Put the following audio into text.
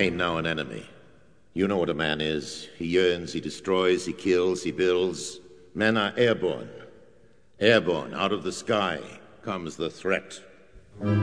ain't now an enemy. You know what a man is. He yearns, he destroys, he kills, he builds. Men are airborne. Airborne, out of the sky comes the threat.